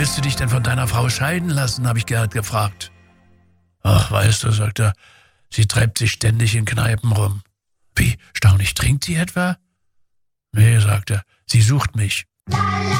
willst du dich denn von deiner Frau scheiden lassen, habe ich Gerhard gefragt. Ach, weißt du, sagt er, sie treibt sich ständig in Kneipen rum. Wie, Staunig, trinkt sie etwa? Nee, sagt er, sie sucht mich.